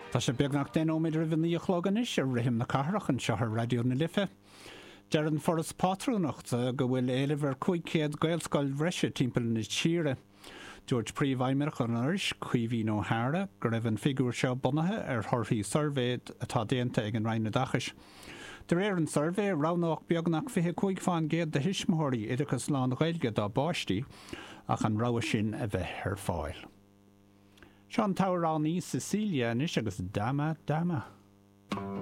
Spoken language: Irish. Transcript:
Tá sé beagnach den óméidir bhíochlogan is ar rihim na carach an seothar radio na Life. Dearan Forras Pátrúnacht go bhfuil éilehar 500 gaelscoil bhreise timpeall na tíre. George Príomhaimeach an airis Caoimhín O'Hara go raibh an figúr seo bunathe ar thorthaí survéid atá déanta ag an Rhein na Dachais. De réir an survé ránach beagnach 25 fan géad de hisismóirí idirchas lán Ghaeilge dá báistí ach an rogha sin a bheith ar fáil. Sean Tauránaí Cecilia is agus dama.